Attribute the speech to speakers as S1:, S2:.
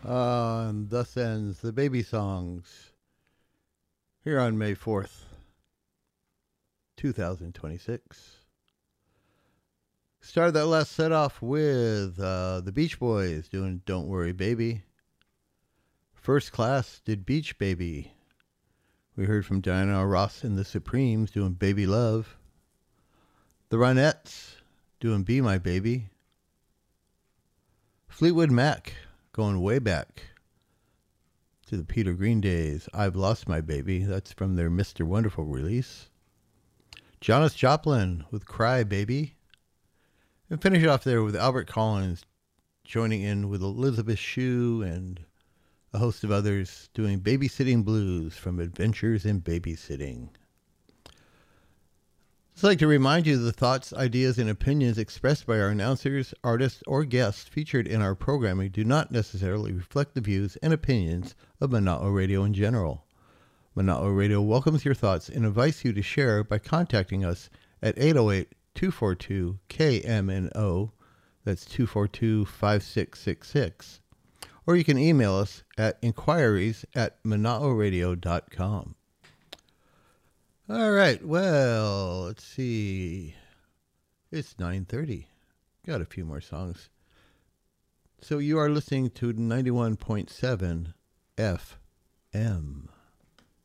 S1: And thus ends the baby songs here on May 4th, 2026. Started that last set off with the Beach Boys doing Don't Worry Baby. First Class did Beach Baby. We heard from Diana Ross and the Supremes doing Baby Love. The Ronettes doing Be My Baby. Fleetwood Mac going way back to the Peter Green days. I've Lost My Baby. That's from their Mr. Wonderful release. Janis Joplin with Cry Baby. And finish off there with Albert Collins joining in with Elizabeth Shue and a host of others doing Babysitting Blues from Adventures in Babysitting. I'd like to remind you the thoughts, ideas, and opinions expressed by our announcers, artists, or guests featured in our programming do not necessarily reflect the views and opinions of Mana'o Radio in general. Mana'o Radio welcomes your thoughts and invites you to share by contacting us at 808-242-KMNO, that's 242-5666, or you can email us at inquiries@manaoradio.com. All right, well, let's see. It's 9:30. Got a few more songs. So you are listening to 91.7 FM.